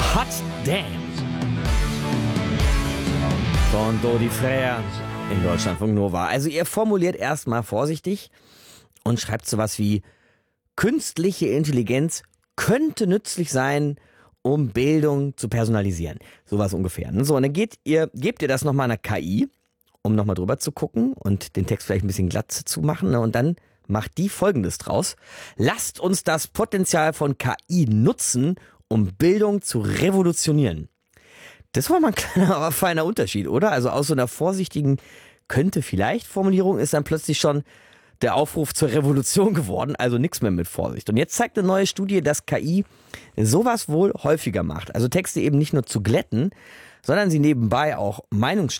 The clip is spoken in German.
Hot Damn von Dodi Freya in Deutschlandfunk Nova. Also ihr formuliert erstmal vorsichtig und schreibt sowas wie: Künstliche Intelligenz könnte nützlich sein, um Bildung zu personalisieren. Sowas ungefähr. So, und dann gebt ihr das nochmal einer KI, um nochmal drüber zu gucken und den Text vielleicht ein bisschen glatt zu machen. Und dann macht die Folgendes draus: Lasst uns das Potenzial von KI nutzen, um Bildung zu revolutionieren. Das war mal ein kleiner, aber feiner Unterschied, oder? Also aus so einer vorsichtigen Könnte-vielleicht-Formulierung ist dann plötzlich schon der Aufruf zur Revolution geworden, also nichts mehr mit Vorsicht. Und jetzt zeigt eine neue Studie, dass KI sowas wohl häufiger macht. Also Texte eben nicht nur zu glätten, sondern sie nebenbei auch